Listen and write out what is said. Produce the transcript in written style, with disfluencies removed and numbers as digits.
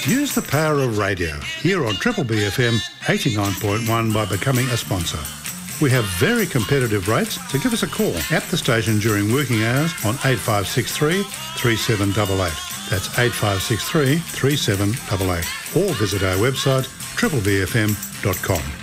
Use the power of radio here on Triple BFM 89.1 by becoming a sponsor. We have very competitive rates, so give us a call at the station during working hours on 8563 3788. That's 8563 3788. Or visit our website triplebfm.com.